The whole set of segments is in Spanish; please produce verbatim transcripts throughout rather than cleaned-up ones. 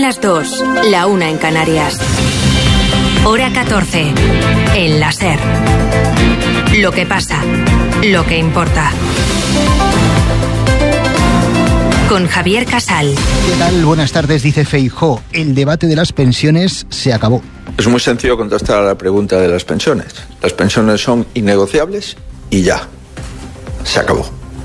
Son las dos, la una en Canarias. Hora catorce, en la SER. Lo que pasa, lo que importa. Con Javier Casal. ¿Qué tal? Buenas tardes, dice Feijóo. El debate de las pensiones se acabó. Es muy sencillo contestar a la pregunta de las pensiones. Las pensiones son innegociables y ya. Se acabó.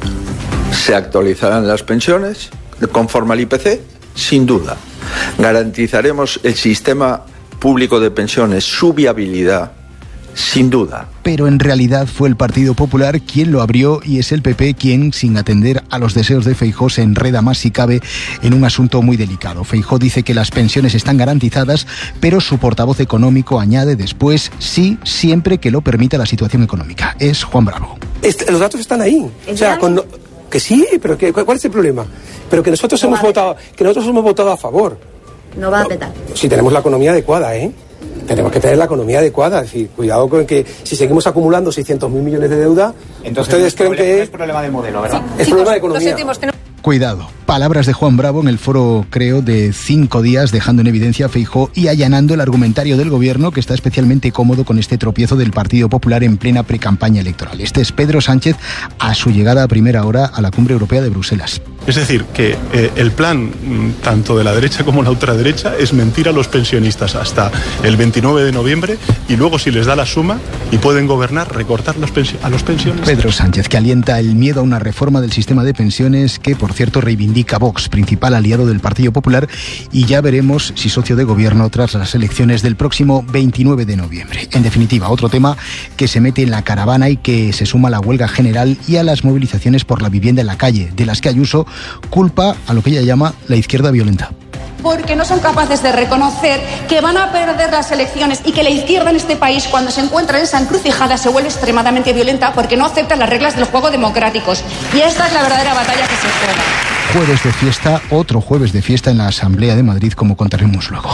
¿Se actualizarán las pensiones conforme al I P C? Sin duda. ¿Garantizaremos el sistema público de pensiones, su viabilidad? Sin duda. Pero en realidad fue el Partido Popular quien lo abrió y es el P P quien, sin atender a los deseos de Feijóo, se enreda más si cabe en un asunto muy delicado. Feijóo dice que las pensiones están garantizadas, pero su portavoz económico añade después sí, siempre que lo permita la situación económica. Es Juan Bravo. Este, los datos están ahí. O sea, cuando, que sí, pero que, ¿cuál es el problema? Pero que nosotros no hemos votado, que nosotros hemos votado a favor. No va a petar. Si tenemos la economía adecuada, ¿eh? Tenemos que tener la economía adecuada, es decir, cuidado con que si seguimos acumulando seiscientos mil millones de deuda, entonces ustedes creen que es problema de modelo, ¿verdad? Sí. Es problema de economía. Cuidado. Palabras de Juan Bravo en el foro, creo, de cinco días, dejando en evidencia a Feijóo y allanando el argumentario del gobierno, que está especialmente cómodo con este tropiezo del Partido Popular en plena precampaña electoral. Este es Pedro Sánchez a su llegada a primera hora a la Cumbre Europea de Bruselas. Es decir, que eh, el plan, tanto de la derecha como la ultraderecha, es mentir a los pensionistas hasta el veintinueve de noviembre y luego, si les da la suma y pueden gobernar, recortar los pensio- a los pensionistas. Pedro Sánchez, que alienta el miedo a una reforma del sistema de pensiones que, por cierto, reivindica Vox, principal aliado del Partido Popular, y ya veremos si socio de gobierno tras las elecciones del próximo veintinueve de noviembre. En definitiva, otro tema que se mete en la caravana y que se suma a la huelga general y a las movilizaciones por la vivienda en la calle, de las que Ayuso culpa a lo que ella llama la izquierda violenta. Porque no son capaces de reconocer que van a perder las elecciones y que la izquierda en este país, cuando se encuentra en esa encrucijada, se vuelve extremadamente violenta porque no acepta las reglas del juego democráticos. Y esta es la verdadera batalla que se juega. Jueves de fiesta, otro jueves de fiesta en la Asamblea de Madrid, como contaremos luego.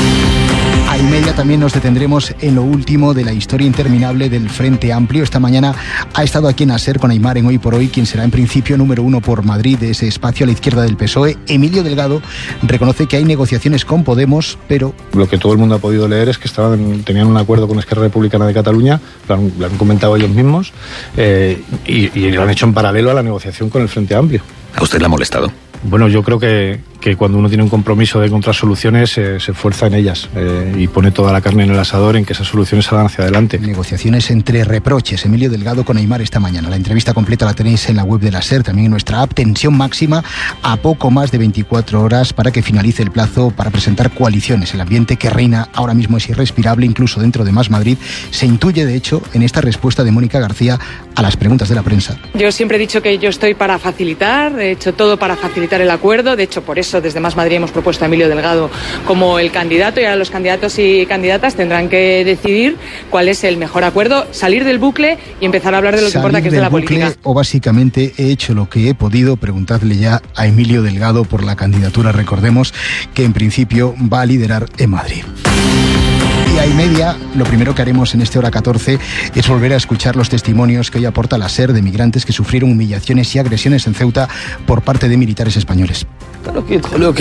A y media también nos detendremos en lo último de la historia interminable del Frente Amplio. Esta mañana ha estado aquí en ASER con Aimar en Hoy por Hoy, quien será en principio número uno por Madrid de ese espacio a la izquierda del P S O E. Emilio Delgado reconoce que hay negociaciones con Podemos, pero... Lo que todo el mundo ha podido leer es que estaban, tenían un acuerdo con Esquerra Republicana de Cataluña, lo han, lo han comentado ellos mismos, eh, y, y lo han hecho en paralelo a la negociación con el Frente Amplio. ¿A usted le ha molestado? Bueno, yo creo que, que cuando uno tiene un compromiso de encontrar soluciones, eh, se esfuerza en ellas eh, y pone toda la carne en el asador en que esas soluciones salgan hacia adelante. Negociaciones entre reproches. Emilio Delgado con Aimar esta mañana. La entrevista completa la tenéis en la web de la SER, también en nuestra app. Tensión máxima a poco más de veinticuatro horas para que finalice el plazo para presentar coaliciones. El ambiente que reina ahora mismo es irrespirable, incluso dentro de Más Madrid. Se intuye, de hecho, en esta respuesta de Mónica García a las preguntas de la prensa. Yo siempre he dicho que yo estoy para facilitar, he hecho todo para facilitar el acuerdo. De hecho, por eso desde Más Madrid hemos propuesto a Emilio Delgado como el candidato, y ahora los candidatos y candidatas tendrán que decidir cuál es el mejor acuerdo, salir del bucle y empezar a hablar de lo que Salir importa, que es de la bucle, política. O básicamente he hecho lo que he podido. Preguntadle ya a Emilio Delgado por la candidatura. Recordemos que en principio va a liderar en Madrid. Y a y media, lo primero que haremos en este hora catorce es volver a escuchar los testimonios que hoy aporta la SER de migrantes que sufrieron humillaciones y agresiones en Ceuta por parte de militares españoles. A uno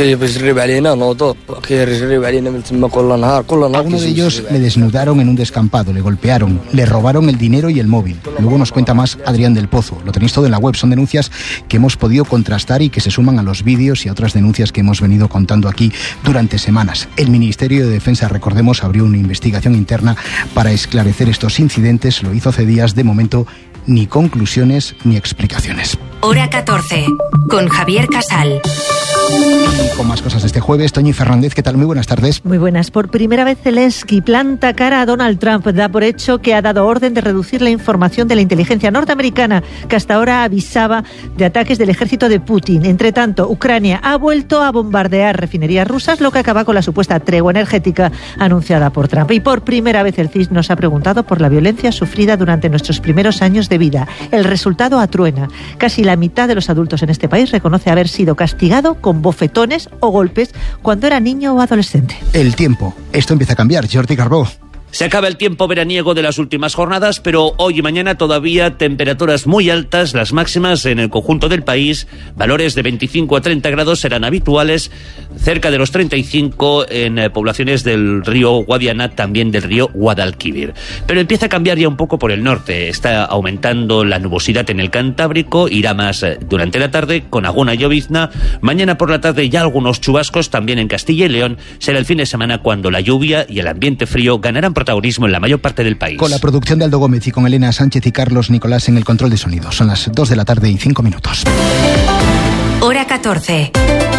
de ellos le desnudaron en un descampado, le golpearon, le robaron el dinero y el móvil. Luego nos cuenta más Adrián del Pozo. Lo tenéis todo en la web. Son denuncias que hemos podido contrastar y que se suman a los vídeos y a otras denuncias que hemos venido contando aquí durante semanas. El Ministerio de Defensa, recordemos, abrió una investigación interna para esclarecer estos incidentes. Lo hizo hace días. De momento, ni conclusiones ni explicaciones. Hora catorce, con Javier Casal. Y con más cosas de este jueves, Toñi Fernández, ¿qué tal? Muy buenas tardes. Muy buenas. Por primera vez Zelensky planta cara a Donald Trump. Da por hecho que ha dado orden de reducir la información de la inteligencia norteamericana, que hasta ahora avisaba de ataques del ejército de Putin. Entre tanto, Ucrania ha vuelto a bombardear refinerías rusas, lo que acaba con la supuesta tregua energética anunciada por Trump. Y por primera vez el C I S nos ha preguntado por la violencia sufrida durante nuestros primeros años de vida. El resultado atruena. Casi la mitad de los adultos en este país reconoce haber sido castigado con bofetones o golpes cuando era niño o adolescente. El tiempo. Esto empieza a cambiar. Jordi Carbó. Se acaba el tiempo veraniego de las últimas jornadas, pero hoy y mañana todavía temperaturas muy altas, las máximas en el conjunto del país. Valores de veinticinco a treinta grados serán habituales, cerca de los treinta y cinco en eh, poblaciones del río Guadiana, también del río Guadalquivir. Pero empieza a cambiar ya un poco por el norte. Está aumentando la nubosidad en el Cantábrico, irá más eh, durante la tarde con alguna llovizna. Mañana por la tarde ya algunos chubascos también en Castilla y León. Será el fin de semana cuando la lluvia y el ambiente frío ganarán protagonismo en la mayor parte del país. Con la producción de Aldo Gómez y con Elena Sánchez y Carlos Nicolás en el control de sonido. Son las dos de la tarde y cinco minutos. Hora catorce.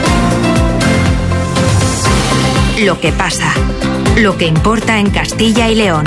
Lo que pasa. Lo que importa en Castilla y León.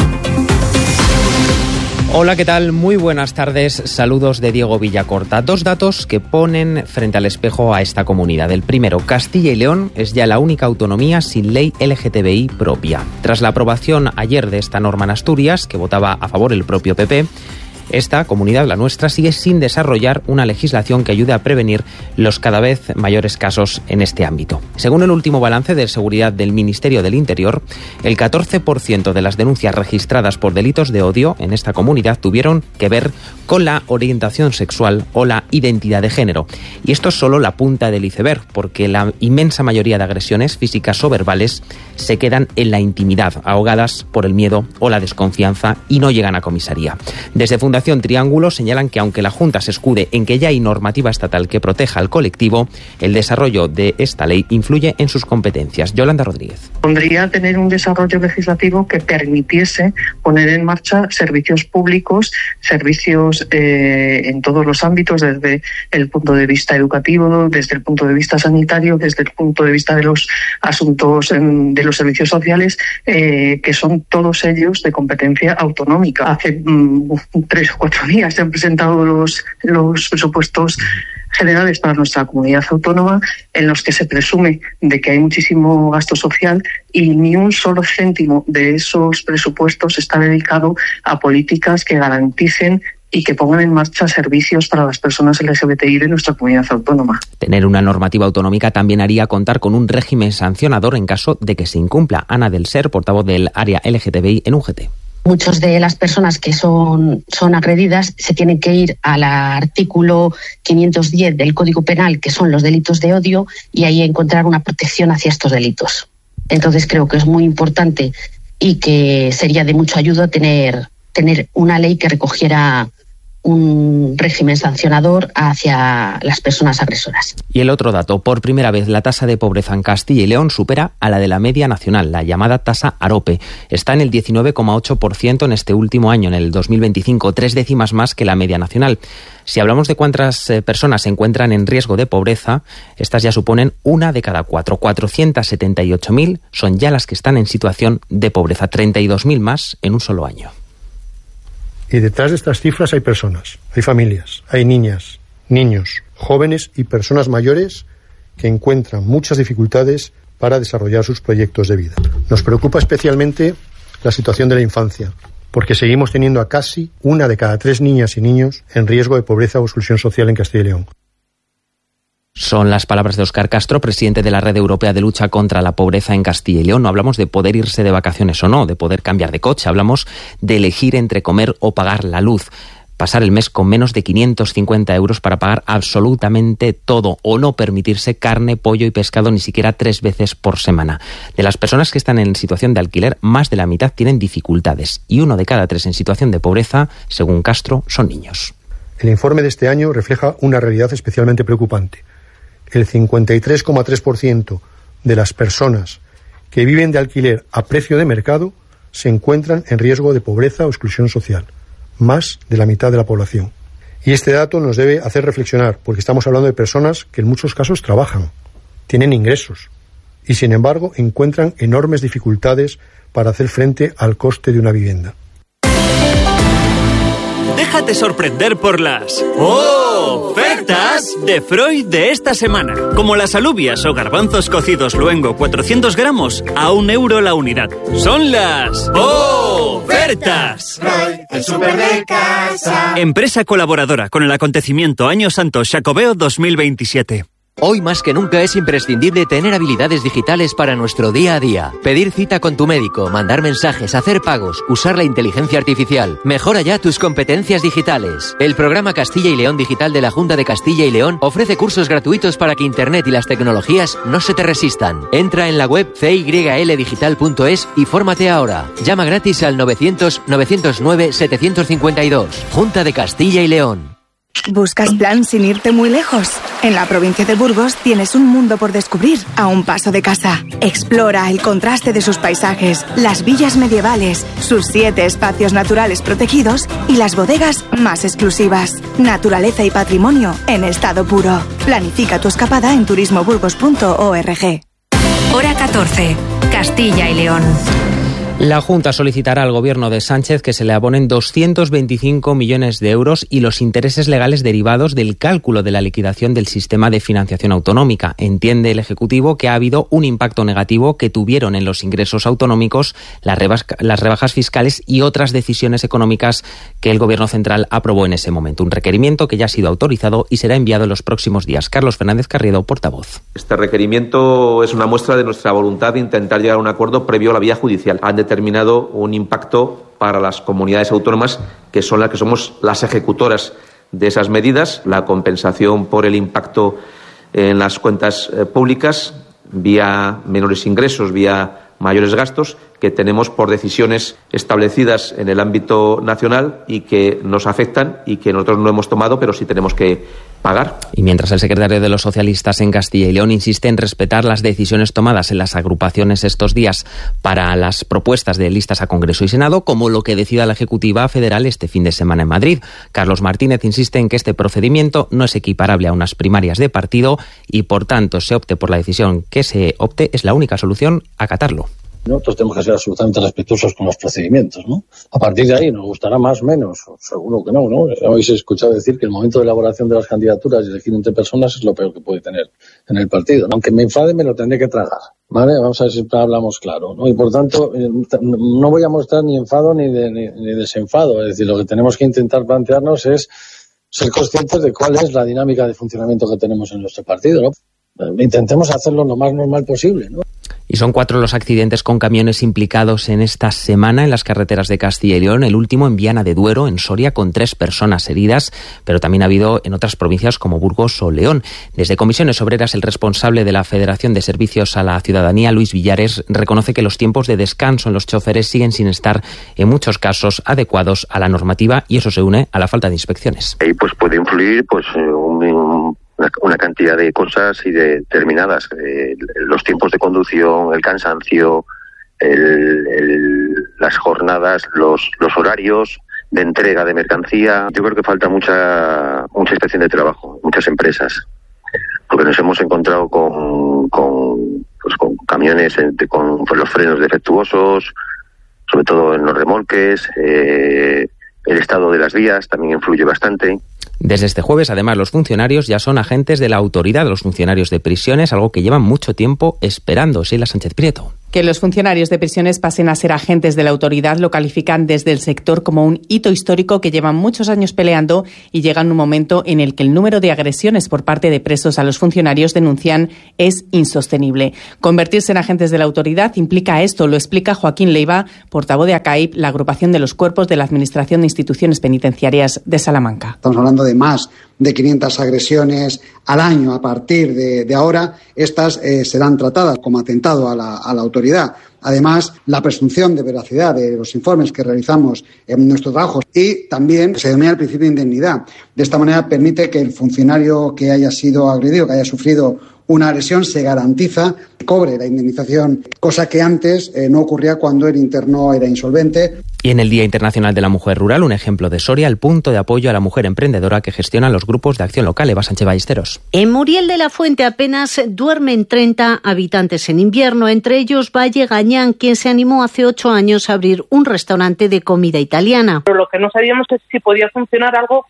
Hola, ¿qué tal? Muy buenas tardes. Saludos de Diego Villacorta. Dos datos que ponen frente al espejo a esta comunidad. El primero, Castilla y León es ya la única autonomía sin ley L G T B I propia. Tras la aprobación ayer de esta norma en Asturias, que votaba a favor el propio P P, esta comunidad, la nuestra, sigue sin desarrollar una legislación que ayude a prevenir los cada vez mayores casos en este ámbito. Según el último balance de seguridad del Ministerio del Interior, el catorce por ciento de las denuncias registradas por delitos de odio en esta comunidad tuvieron que ver con la orientación sexual o la identidad de género. Y esto es solo la punta del iceberg, porque la inmensa mayoría de agresiones físicas o verbales se quedan en la intimidad, ahogadas por el miedo o la desconfianza y no llegan a comisaría. Desde Fundación Triángulo señalan que aunque la Junta se escude en que ya hay normativa estatal que proteja al colectivo, el desarrollo de esta ley influye en sus competencias. Yolanda Rodríguez. Pondría tener un desarrollo legislativo que permitiese poner en marcha servicios públicos, servicios eh, en todos los ámbitos, desde el punto de vista educativo, desde el punto de vista sanitario, desde el punto de vista de los asuntos en, de los servicios sociales, eh, que son todos ellos de competencia autonómica. Hace mm, tres o cuatro días se han presentado los, los presupuestos generales para nuestra comunidad autónoma, en los que se presume de que hay muchísimo gasto social y ni un solo céntimo de esos presupuestos está dedicado a políticas que garanticen y que pongan en marcha servicios para las personas L G B T I de nuestra comunidad autónoma. Tener una normativa autonómica también haría contar con un régimen sancionador en caso de que se incumpla. Ana del Ser, portavoz del área L G T B I en U G T. Muchas de las personas que son, son agredidas se tienen que ir al artículo quinientos diez del Código Penal, que son los delitos de odio, y ahí encontrar una protección hacia estos delitos. Entonces creo que es muy importante y que sería de mucha ayuda tener, tener una ley que recogiera un régimen sancionador hacia las personas agresoras. Y el otro dato, por primera vez la tasa de pobreza en Castilla y León supera a la de la media nacional, la llamada tasa AROPE. Está en el diecinueve coma ocho por ciento en este último año, en el dos mil veinticinco, tres décimas más que la media nacional. Si hablamos de cuántas eh, personas se encuentran en riesgo de pobreza, estas ya suponen una de cada cuatro. cuatrocientas setenta y ocho mil son ya las que están en situación de pobreza, treinta y dos mil más en un solo año. Y detrás de estas cifras hay personas, hay familias, hay niñas, niños, jóvenes y personas mayores que encuentran muchas dificultades para desarrollar sus proyectos de vida. Nos preocupa especialmente la situación de la infancia, porque seguimos teniendo a casi una de cada tres niñas y niños en riesgo de pobreza o exclusión social en Castilla y León. Son las palabras de Óscar Castro, presidente de la Red Europea de Lucha contra la Pobreza en Castilla y León. No hablamos de poder irse de vacaciones o no, de poder cambiar de coche. Hablamos de elegir entre comer o pagar la luz. Pasar el mes con menos de quinientos cincuenta euros para pagar absolutamente todo o no permitirse carne, pollo y pescado ni siquiera tres veces por semana. De las personas que están en situación de alquiler, más de la mitad tienen dificultades y uno de cada tres en situación de pobreza, según Castro, son niños. El informe de este año refleja una realidad especialmente preocupante. El cincuenta y tres coma tres por ciento de las personas que viven de alquiler a precio de mercado se encuentran en riesgo de pobreza o exclusión social, más de la mitad de la población. Y este dato nos debe hacer reflexionar, porque estamos hablando de personas que en muchos casos trabajan, tienen ingresos y sin embargo encuentran enormes dificultades para hacer frente al coste de una vivienda. Déjate sorprender por las ofertas de Freud de esta semana. Como las alubias o garbanzos cocidos luengo cuatrocientos gramos a un euro la unidad. Son las ofertas. Freud, el súper de casa. Empresa colaboradora con el acontecimiento Año Santo Xacobeo dos mil veintisiete. Hoy más que nunca es imprescindible tener habilidades digitales para nuestro día a día. Pedir cita con tu médico, mandar mensajes, hacer pagos, usar la inteligencia artificial. Mejora ya tus competencias digitales. El programa Castilla y León Digital de la Junta de Castilla y León ofrece cursos gratuitos para que Internet y las tecnologías no se te resistan. Entra en la web c y l digital punto es y fórmate ahora. Llama gratis al novecientos, novecientos nueve, setecientos cincuenta y dos. Junta de Castilla y León. ¿Buscas plan sin irte muy lejos? En la provincia de Burgos tienes un mundo por descubrir a un paso de casa. Explora el contraste de sus paisajes, las villas medievales, sus siete espacios naturales protegidos y las bodegas más exclusivas. Naturaleza y patrimonio en estado puro. Planifica tu escapada en turismo burgos punto org. Hora catorce. Castilla y León. La Junta solicitará al Gobierno de Sánchez que se le abonen doscientos veinticinco millones de euros y los intereses legales derivados del cálculo de la liquidación del sistema de financiación autonómica. Entiende el Ejecutivo que ha habido un impacto negativo que tuvieron en los ingresos autonómicos las rebajas, las rebajas fiscales y otras decisiones económicas que el Gobierno central aprobó en ese momento. Un requerimiento que ya ha sido autorizado y será enviado en los próximos días. Carlos Fernández Carriedo, portavoz. Este requerimiento es una muestra de nuestra voluntad de intentar llegar a un acuerdo previo a la vía judicial. Han determinado un impacto para las comunidades autónomas, que son las que somos las ejecutoras de esas medidas, la compensación por el impacto en las cuentas eh, públicas, vía menores ingresos, vía mayores gastos, que tenemos por decisiones establecidas en el ámbito nacional y que nos afectan y que nosotros no hemos tomado, pero sí tenemos que pagar. Y mientras el secretario de los socialistas en Castilla y León insiste en respetar las decisiones tomadas en las agrupaciones estos días para las propuestas de listas a Congreso y Senado, como lo que decida la Ejecutiva Federal este fin de semana en Madrid. Carlos Martínez insiste en que este procedimiento no es equiparable a unas primarias de partido y, por tanto, se opte por la decisión que se opte, es la única solución, acatarlo. Nosotros tenemos que ser absolutamente respetuosos con los procedimientos, ¿no? A partir de ahí, ¿nos gustará más o menos? Seguro que no, ¿no? Habéis escuchado decir que el momento de elaboración de las candidaturas y elegir entre personas es lo peor que puede tener en el partido. Aunque me enfade, me lo tendré que tragar, ¿vale? Vamos a ver si hablamos claro, ¿no? Y por tanto, no voy a mostrar ni enfado ni, de, ni, ni desenfado. Es decir, lo que tenemos que intentar plantearnos es ser conscientes de cuál es la dinámica de funcionamiento que tenemos en nuestro partido, ¿no? Intentemos hacerlo lo más normal posible, ¿no? Y son cuatro los accidentes con camiones implicados en esta semana en las carreteras de Castilla y León, el último en Viana de Duero, en Soria, con tres personas heridas, pero también ha habido en otras provincias como Burgos o León. Desde Comisiones Obreras, el responsable de la Federación de Servicios a la Ciudadanía, Luis Villares, reconoce que los tiempos de descanso en los choferes siguen sin estar, en muchos casos, adecuados a la normativa, y eso se une a la falta de inspecciones. Y pues puede influir pues un, un... una cantidad de cosas y de determinadas, eh, los tiempos de conducción, el cansancio, el, el, las jornadas, los, los horarios de entrega de mercancía. Yo creo que falta mucha mucha inspección de trabajo, muchas empresas, porque nos hemos encontrado con con, pues, con camiones con pues, los frenos defectuosos, sobre todo en los remolques. Eh, el estado de las vías también influye bastante. Desde este jueves, además, los funcionarios ya son agentes de la autoridad, los funcionarios de prisiones, algo que llevan mucho tiempo esperando. Sheila Sánchez Prieto. Que los funcionarios de prisiones pasen a ser agentes de la autoridad lo califican desde el sector como un hito histórico que llevan muchos años peleando y llega en un momento en el que el número de agresiones por parte de presos a los funcionarios, denuncian, es insostenible. Convertirse en agentes de la autoridad implica esto, lo explica Joaquín Leiva, portavoz de ACAIP, la agrupación de los cuerpos de la Administración de Instituciones Penitenciarias de Salamanca. Estamos hablando de más de quinientas agresiones al año. A partir de, de ahora, estas eh, serán tratadas como atentado a la, a la autoridad. Además, la presunción de veracidad de los informes que realizamos en nuestro trabajo, y también se denomina el principio de indemnidad. De esta manera permite que el funcionario que haya sido agredido, que haya sufrido una agresión, se garantiza que cobre la indemnización, cosa que antes eh, no ocurría cuando el interno era insolvente. Y en el Día Internacional de la Mujer Rural, un ejemplo de Soria, el punto de apoyo a la mujer emprendedora que gestionan los grupos de acción local. Eva Sánchez Ballesteros. En Muriel de la Fuente apenas duermen treinta habitantes en invierno, entre ellos Valle Gañán, quien se animó hace ocho años a abrir un restaurante de comida italiana. Pero lo que no sabíamos es si podía funcionar algo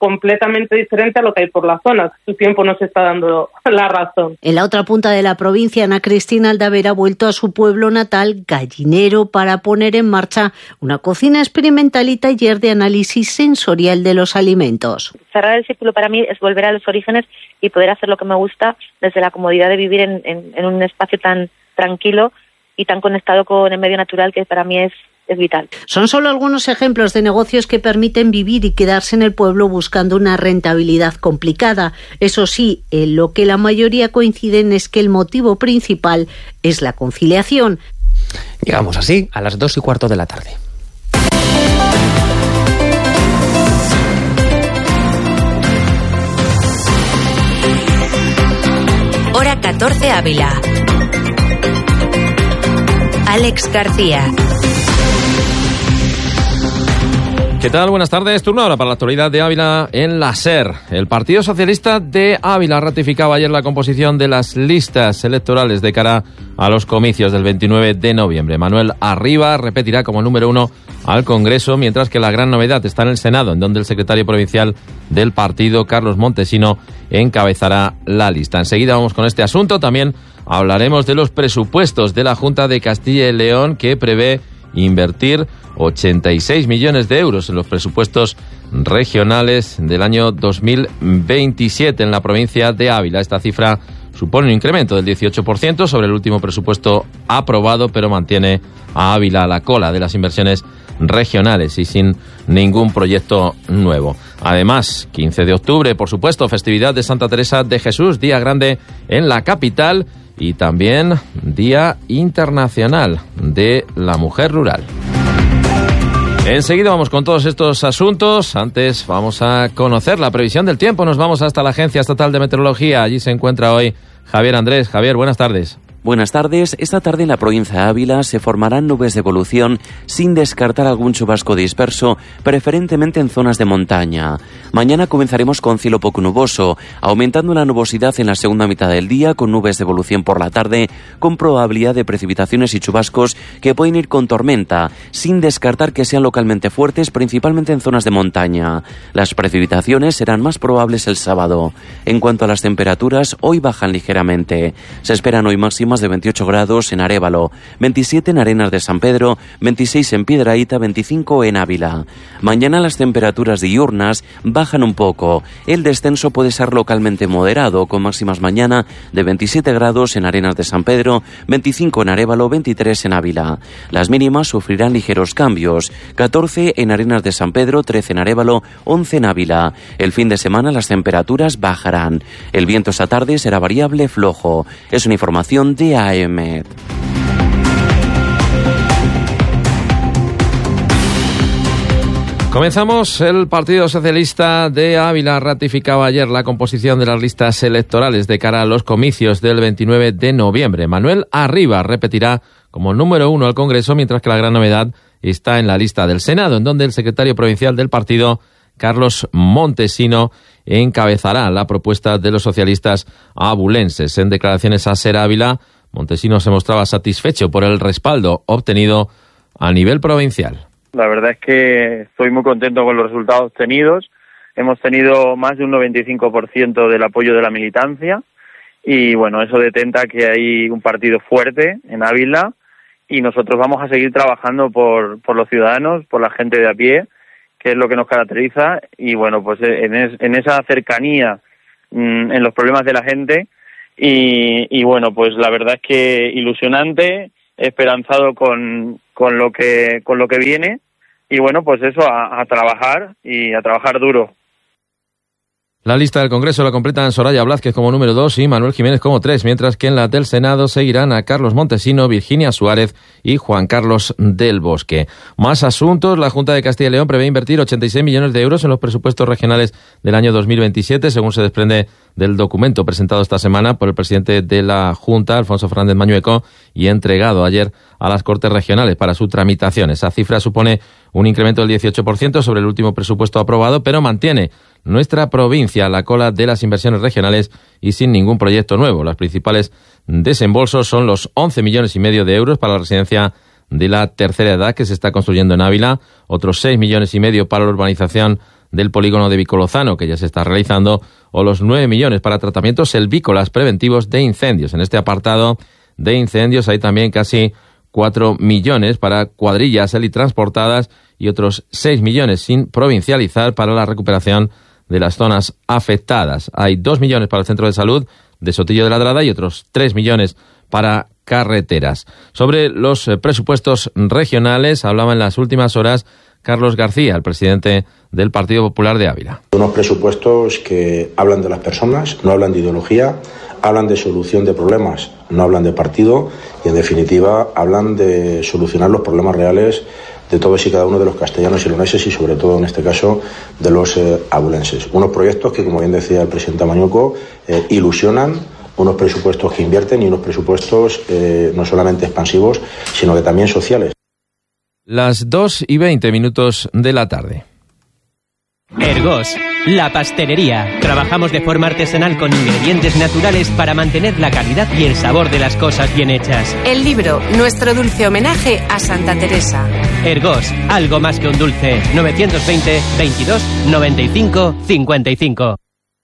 completamente diferente a lo que hay por la zona. Su tiempo nos está dando la razón. En la otra punta de la provincia, Ana Cristina Aldavera ha vuelto a su pueblo natal, Gallinero, para poner en marcha una cocina experimental y taller de análisis sensorial de los alimentos. Cerrar el círculo para mí es volver a los orígenes y poder hacer lo que me gusta desde la comodidad de vivir en, en, en un espacio tan tranquilo y tan conectado con el medio natural, que para mí es es vital. Son solo algunos ejemplos de negocios que permiten vivir y quedarse en el pueblo buscando una rentabilidad complicada. Eso sí, en lo que la mayoría coinciden es que el motivo principal es la conciliación. Llegamos así a las dos y cuarto de la tarde. Hora catorce Ávila. Alex García. ¿Qué tal? Buenas tardes. Turno ahora para la actualidad de Ávila en la SER. El Partido Socialista de Ávila ratificaba ayer la composición de las listas electorales de cara a los comicios del veintinueve de noviembre. Manuel Arriba repetirá como número uno al Congreso, mientras que la gran novedad está en el Senado, en donde el secretario provincial del partido, Carlos Montesino, encabezará la lista. Enseguida vamos con este asunto. También hablaremos de los presupuestos de la Junta de Castilla y León, que prevé invertir ochenta y seis millones de euros en los presupuestos regionales del año dos mil veintisiete en la provincia de Ávila. Esta cifra supone un incremento del dieciocho por ciento sobre el último presupuesto aprobado, pero mantiene a Ávila a la cola de las inversiones regionales y sin ningún proyecto nuevo. Además, quince de octubre, por supuesto, festividad de Santa Teresa de Jesús, día grande en la capital, y también Día Internacional de la Mujer Rural. Enseguida vamos con todos estos asuntos. Antes vamos a conocer la previsión del tiempo. Nos vamos hasta la Agencia Estatal de Meteorología. Allí se encuentra hoy Javier Andrés. Javier, buenas tardes. Buenas tardes. Esta tarde en la provincia de Ávila se formarán nubes de evolución sin descartar algún chubasco disperso, preferentemente en zonas de montaña. Mañana comenzaremos con cielo poco nuboso, aumentando la nubosidad en la segunda mitad del día, con nubes de evolución por la tarde, con probabilidad de precipitaciones y chubascos que pueden ir con tormenta, sin descartar que sean localmente fuertes, principalmente en zonas de montaña. Las precipitaciones serán más probables el sábado. En cuanto a las temperaturas, hoy bajan ligeramente. Se esperan hoy máximo de veintiocho grados en Arévalo, veintisiete en Arenas de San Pedro, veintiséis en Piedrahíta, veinticinco en Ávila. Mañana las temperaturas diurnas bajan un poco. El descenso puede ser localmente moderado, con máximas mañana de veintisiete grados en Arenas de San Pedro, veinticinco en Arévalo, veintitrés en Ávila. Las mínimas sufrirán ligeros cambios, catorce en Arenas de San Pedro, trece en Arévalo, once en Ávila. El fin de semana las temperaturas bajarán. El viento esta tarde será variable flojo. Es una información de A E M E T. Comenzamos. El Partido Socialista de Ávila ratificaba ayer la composición de las listas electorales de cara a los comicios del veintinueve de noviembre. Manuel Arriba repetirá como número uno al Congreso, mientras que la gran novedad está en la lista del Senado, en donde el secretario provincial del partido, Carlos Montesino, encabezará la propuesta de los socialistas abulenses. En declaraciones a SER Ávila, Montesino se mostraba satisfecho por el respaldo obtenido a nivel provincial. La verdad es que estoy muy contento con los resultados obtenidos. Hemos tenido más de un noventa y cinco por ciento del apoyo de la militancia y bueno, eso detenta que hay un partido fuerte en Ávila y nosotros vamos a seguir trabajando por, por los ciudadanos, por la gente de a pie, que es lo que nos caracteriza, y bueno, pues en, es, en esa cercanía mmm, en los problemas de la gente, y, y bueno, pues la verdad es que ilusionante, esperanzado con, con lo que con lo que viene, y bueno, pues eso, a, a trabajar, y a trabajar duro. La lista del Congreso la completan Soraya Blázquez como número dos y Manuel Jiménez como tres, mientras que en la del Senado seguirán a Carlos Montesino, Virginia Suárez y Juan Carlos del Bosque. Más asuntos. La Junta de Castilla y León prevé invertir ochenta y seis millones de euros en los presupuestos regionales del año dos mil veintisiete, según se desprende del documento presentado esta semana por el presidente de la Junta, Alfonso Fernández Mañueco, y entregado ayer a las Cortes Regionales para su tramitación. Esa cifra supone un incremento del dieciocho por ciento sobre el último presupuesto aprobado, pero mantiene nuestra provincia a la cola de las inversiones regionales y sin ningún proyecto nuevo. Los principales desembolsos son los once millones y medio de euros para la residencia de la tercera edad que se está construyendo en Ávila, otros seis millones y medio para la urbanización del polígono de Vicolozano, que ya se está realizando, o los nueve millones para tratamientos selvícolas preventivos de incendios. En este apartado de incendios hay también casi cuatro millones para cuadrillas helitransportadas y otros seis millones sin provincializar para la recuperación de las zonas afectadas. Hay dos millones para el centro de salud de Sotillo de Ladrada y otros tres millones para carreteras. Sobre los eh, presupuestos regionales hablaba en las últimas horas Carlos García, el presidente del Partido Popular de Ávila. Unos presupuestos que hablan de las personas, no hablan de ideología, hablan de solución de problemas, no hablan de partido y, en definitiva, hablan de solucionar los problemas reales de todos y cada uno de los castellanos y leoneses y, sobre todo, en este caso, de los eh, abulenses. Unos proyectos que, como bien decía el presidente Mañuco, eh, ilusionan, unos presupuestos que invierten y unos presupuestos eh, no solamente expansivos, sino que también sociales. Las dos y veinte minutos de la tarde. Ergos, la pastelería. Trabajamos de forma artesanal con ingredientes naturales para mantener la calidad y el sabor de las cosas bien hechas. El libro, nuestro dulce homenaje a Santa Teresa. Ergos, algo más que un dulce. novecientos veinte, veintidós, noventa y cinco, cincuenta y cinco.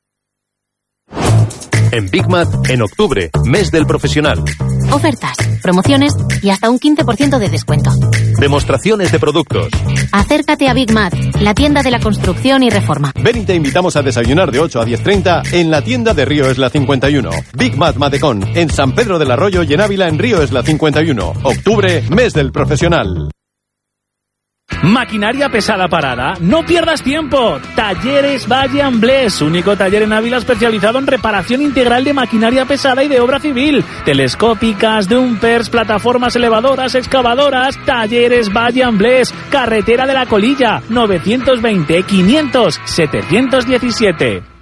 En Big Mat, en octubre, mes del profesional. Ofertas, promociones y hasta un quince por ciento de descuento. Demostraciones de productos. Acércate a Big Mat, la tienda de la construcción y reforma. Ven y te invitamos a desayunar de ocho a diez treinta en la tienda de Río Esla cincuenta y uno. Big Mat Matecón, en San Pedro del Arroyo y en Ávila en Río Esla cincuenta y uno. Octubre, mes del profesional. Maquinaria pesada parada, no pierdas tiempo. Talleres Valle Amblés, único taller en Ávila especializado en reparación integral de maquinaria pesada y de obra civil, telescópicas, dumpers, plataformas elevadoras, excavadoras. Talleres Valle Amblés, carretera de la Colilla, novecientos veinte, quinientos, setecientos diecisiete.